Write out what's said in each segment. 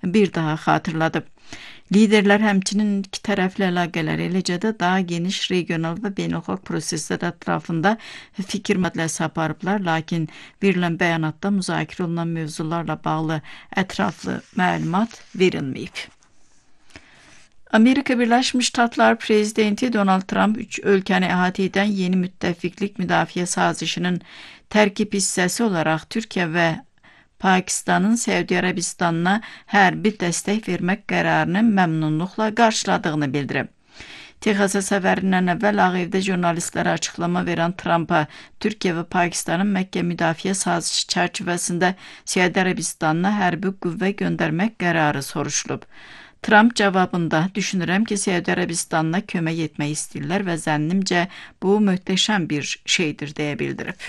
bir daha xatırladıb. Liderlər həmçinin iki tərəfli əlaqələr, eləcə də daha geniş regional və beynəlxalq proseslər ətrafında fikir mübadiləsi aparıblar, lakin verilən bəyanatda müzakirə olunan mövzularla bağlı ətraflı məlumat verilməyib. Amerika Birləşmiş Ştatları Prezidenti Donald Trump 3 ölkəni əhatə edən yeni müttəfiqlik müdafiə sazişinin tərkib hissəsi olaraq Türkiyə və Pakistanın Səudi Ərəbistanına hərbi dəstək vermək qərarını məmnunluqla qarşıladığını bildirib. Texasa səfərindən əvvəl Ağ Evdə jurnalistlərə açıqlama verən Trump'a Türkiyə və Pakistanın Məkkə müdafiə sazişi çərçivəsində Səudi Ərəbistanına hərbi qüvvə göndərmək qərarı soruşulub. Trump cavabında düşünürəm ki, Səudi Ərəbistanına kömək etmək istəyirlər və zənnimcə bu möhtəşəm bir şeydir deyə bildirib.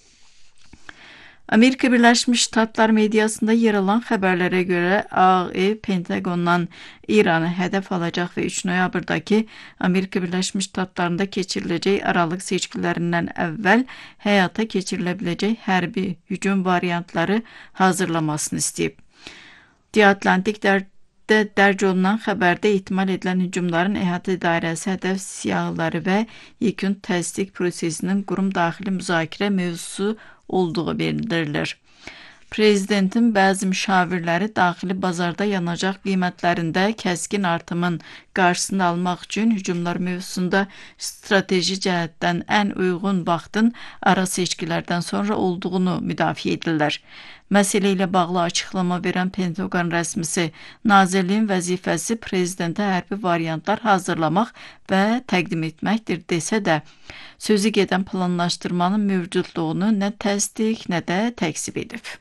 Amerika Birləşmiş Ştatları mediasında yer alan xəbərlərə görə Ağ Ev Pentagondan İranı hədəf alacaq və 3 noyabrdakı Amerika Birləşmiş Ştatlarında keçiriləcək aralıq seçkilərindən əvvəl həyata keçirilə biləcək hərbi hücum variantları hazırlamasını istəyib. The Atlantic dərc olunan xəbərdə ehtimal edilən hücumların əhatə dairəsi hədəf siyahıları və yekun təsdiq prosesinin qurum daxili müzakirə mövzusu olduğu bildirilir. Prezidentin bəzi müşavirləri daxili bazarda yanacaq qiymətlərində kəskin artımın qarşısını almaq üçün hücumlar mövzusunda strateji cəhətdən ən uyğun vaxtın ara seçkilərdən sonra olduğunu müdafiə edirlər. Məsələ ilə bağlı açıqlama verən Pentagon rəsmisi, nazirliyin vəzifəsi prezidentə hərbi variantlar hazırlamaq və təqdim etməkdir desə də, sözü gedən planlaşdırmanın mövcudluğunu nə təsdiq, nə də təksib edib.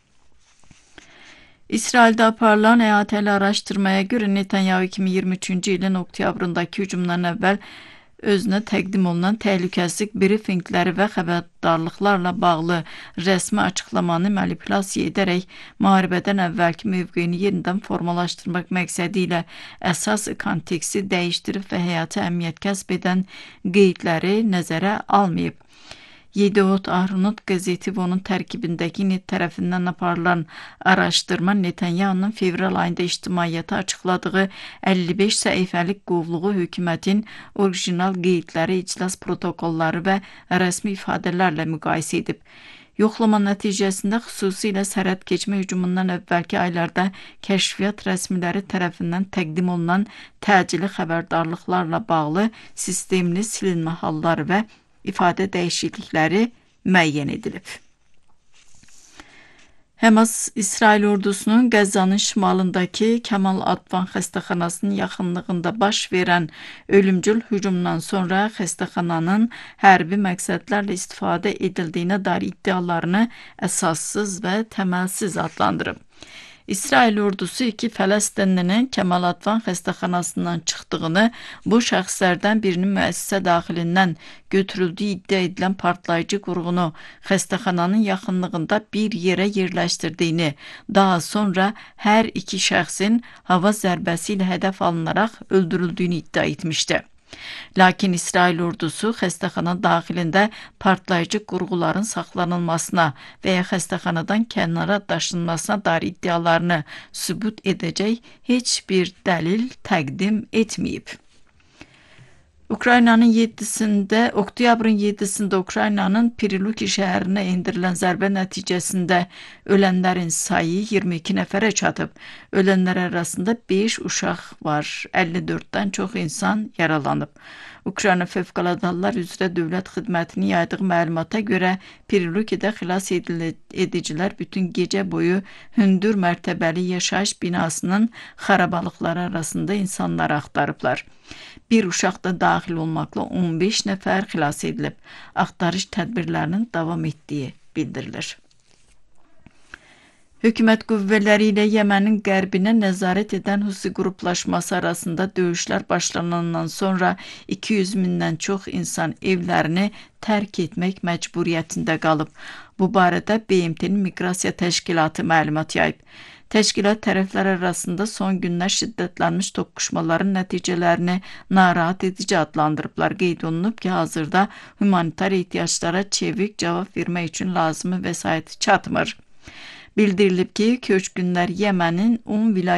İsraildə aparılan əhatəli araşdırmaya görə Netanyahu 2023-cü ilin oktyabrındakı hücumdan əvvəl özünə təqdim olunan təhlükəsizlik brifinqləri və xəbərdarlıqlarla bağlı rəsmi açıqlamanı manipulyasiya edərək müharibədən əvvəlki mövqeyini yenidən formalaşdırmaq məqsədi ilə əsas konteksti dəyişdirib və həyata əhəmiyyət kəsb edən qeydləri nəzərə almayıb. Yediot Ahronot qəzeti və onun tərkibindəki net tərəfindən aparılan araşdırma Netanyahu'nun fevral ayında ictimaiyyətə açıqladığı 55 səhifəlik qovluğu hökumətin orijinal qeydləri, iclas protokolları və rəsmi ifadələrlə müqayisə edib. Yoxlama nəticəsində xüsusilə sərhəd keçmə hücumundan əvvəlki aylarda kəşfiyyat rəsmiləri tərəfindən təqdim olunan təcili xəbərdarlıqlarla bağlı sistemli silinmə halları və ifadə dəyişiklikləri müəyyən edilib. Həmas İsrail ordusunun Qəzzanın şimalındakı Kəmal Advan xəstəxanasının yaxınlığında baş verən ölümcül hücumdan sonra xəstəxananın hərbi məqsədlərlə istifadə edildiyinə dair iddialarını əsassız və təməlsiz adlandırıb. İsrail ordusu 2 Fələstinlinin Kəmal Advan xəstəxanasından çıxdığını, bu şəxslərdən birinin müəssisə daxilindən götürüldüyü iddia edilən partlayıcı qurğunu xəstəxananın yaxınlığında bir yerə yerləşdirdiyini, daha sonra hər 2 şəxsin hava zərbəsi ilə hədəf alınaraq öldürüldüyünü iddia etmişdi. Lakin İsrail ordusu xəstəxana daxilində partlayıcı qurğuların saxlanılmasına və ya xəstəxanadan kənara daşınmasına dair iddialarını sübut edəcək heç bir dəlil təqdim etməyib. Oktyabrın 7-sində Ukraynanın Priluki şəhərinə endirilən zərbə nəticəsində ölənlərin sayı 22 nəfərə çatıb. Ölənlər arasında 5 uşaq var, 54-dən çox insan yaralanıb. Ukrayna Fövqəladə Hallar üzrə Dövlət Xidmətinin yaydığı məlumata görə Prilukidə xilas edicilər bütün gecə boyu hündür mərtəbəli yaşayış binasının xarabalıqları arasında insanları axtarıblar. Bir uşaq da daxil olmaqla 15 nəfər xilas edilib. Axtarış tədbirlərinin davam etdiyi bildirilir. Hökumət qüvvələri ilə Yemənin qərbinə nəzarət edən Husi qruplaşması arasında döyüşlər başlanandan sonra 200 mindən çox insan evlərini tərk etmək məcburiyyətində qalıb. Bu barədə BMT-nin Miqrasiya Təşkilatı məlumat yayıb. Təşkilat tərəflər arasında son günlər şiddətlənmiş toqquşmaların nəticələrini narahat edici adlandırıblar. Qeyd olunub ki, hazırda humanitar ehtiyaclara çevik cavab vermək üçün lazımi vəsait çatmır. Bildirilib ki, köçkünlər Yemənin 10 vilayət